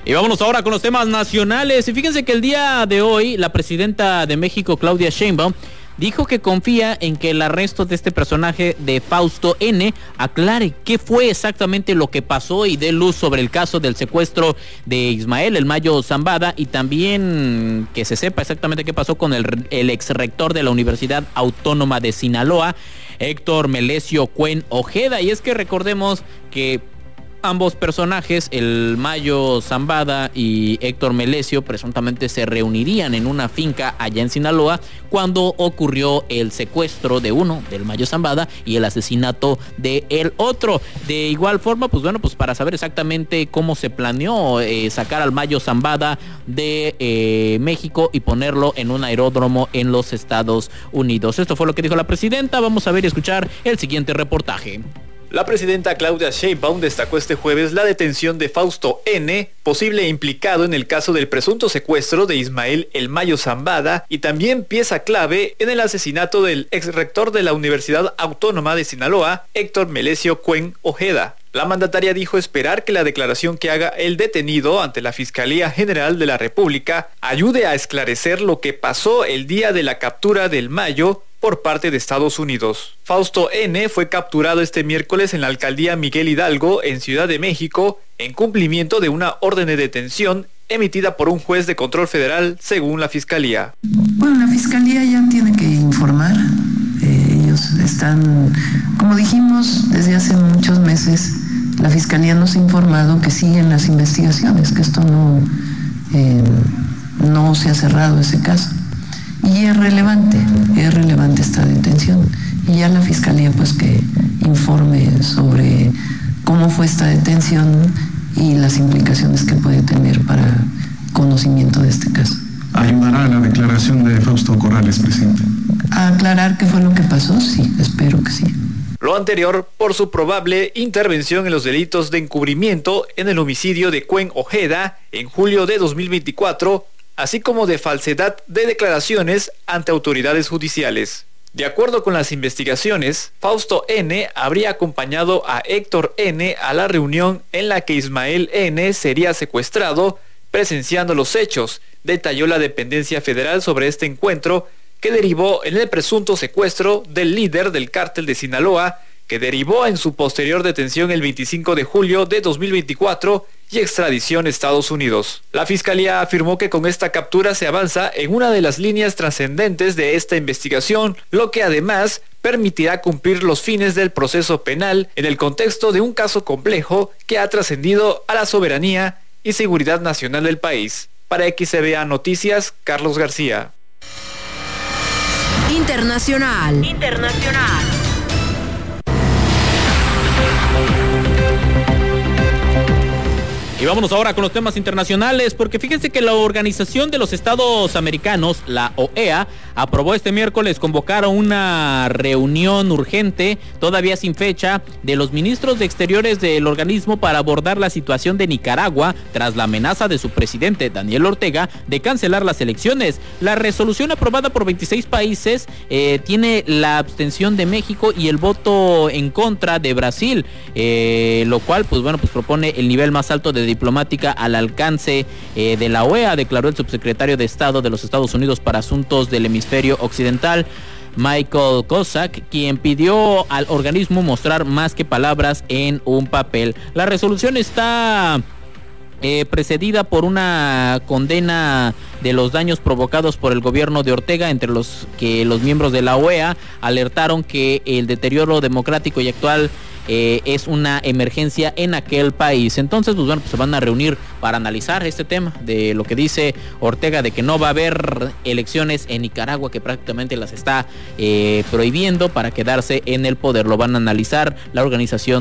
Y vámonos ahora con los temas nacionales. Y fíjense que el día de hoy la presidenta de México, Claudia Sheinbaum, dijo que confía en que el arresto de este personaje de Fausto N. aclare qué fue exactamente lo que pasó y dé luz sobre el caso del secuestro de Ismael El Mayo Zambada, y también que se sepa exactamente qué pasó con el ex rector de la Universidad Autónoma de Sinaloa, Héctor Melesio Cuen Ojeda. Y es que recordemos que ambos personajes, el Mayo Zambada y Héctor Melesio, presuntamente se reunirían en una finca allá en Sinaloa cuando ocurrió el secuestro de uno, del Mayo Zambada, y el asesinato de el otro. De igual forma, pues para saber exactamente cómo se planeó sacar al Mayo Zambada de México y ponerlo en un aeródromo en los Estados Unidos. Esto fue lo que dijo la presidenta. Vamos a ver y escuchar el siguiente reportaje. La presidenta Claudia Sheinbaum destacó este jueves la detención de Fausto N., posible implicado en el caso del presunto secuestro de Ismael El Mayo Zambada y también pieza clave en el asesinato del ex rector de la Universidad Autónoma de Sinaloa, Héctor Melesio Cuen Ojeda. La mandataria dijo esperar que la declaración que haga el detenido ante la Fiscalía General de la República ayude a esclarecer lo que pasó el día de la captura del Mayo por parte de Estados Unidos. Fausto N. fue capturado este miércoles en la alcaldía Miguel Hidalgo, en Ciudad de México, en cumplimiento de una orden de detención emitida por un juez de control federal, según la Fiscalía. Bueno, la Fiscalía ya tiene que informar. Ellos están, como dijimos, desde hace muchos meses, la Fiscalía nos ha informado que siguen las investigaciones, que esto no se ha cerrado ese caso. Y es relevante esta detención. Y ya la Fiscalía pues que informe sobre cómo fue esta detención y las implicaciones que puede tener para conocimiento de este caso. ¿Ayudará a la declaración de Fausto Corrales, presidente? ¿A aclarar qué fue lo que pasó? Sí, espero que sí. Lo anterior por su probable intervención en los delitos de encubrimiento en el homicidio de Cuen Ojeda en julio de 2024, así como de falsedad de declaraciones ante autoridades judiciales. De acuerdo con las investigaciones, Fausto N. habría acompañado a Héctor N. a la reunión en la que Ismael N. sería secuestrado, presenciando los hechos. Detalló la dependencia federal sobre este encuentro, que derivó en el presunto secuestro del líder del cártel de Sinaloa, que derivó en su posterior detención el 25 de julio de 2024 y extradición a Estados Unidos. La Fiscalía afirmó que con esta captura se avanza en una de las líneas trascendentes de esta investigación, lo que además permitirá cumplir los fines del proceso penal en el contexto de un caso complejo que ha trascendido a la soberanía y seguridad nacional del país. Para XCBA Noticias, Carlos García. Internacional. Y vámonos ahora con los temas internacionales, porque fíjense que la Organización de los Estados Americanos, la OEA, aprobó este miércoles convocar a una reunión urgente, todavía sin fecha, de los ministros de Exteriores del organismo para abordar la situación de Nicaragua tras la amenaza de su presidente, Daniel Ortega, de cancelar las elecciones. La resolución aprobada por 26 países tiene la abstención de México y el voto en contra de Brasil, lo cual pues propone el nivel más alto de diplomática al alcance de la OEA, declaró el subsecretario de Estado de los Estados Unidos para Asuntos del Hemisferio Occidental, Michael Kozak, quien pidió al organismo mostrar más que palabras en un papel. La resolución está precedida por una condena de los daños provocados por el gobierno de Ortega, entre los que los miembros de la OEA alertaron que el deterioro democrático y actual es una emergencia en aquel país. Entonces, se van a reunir para analizar este tema de lo que dice Ortega de que no va a haber elecciones en Nicaragua, que prácticamente las está prohibiendo para quedarse en el poder. Lo van a analizar la organización